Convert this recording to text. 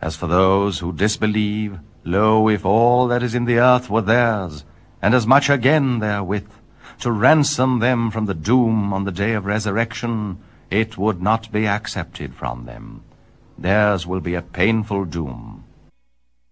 As for those who disbelieve, lo, if all that is in the earth were theirs, and as much again therewith, to ransom them from the doom on the day of resurrection, it would not be accepted from them. Theirs will be a painful doom,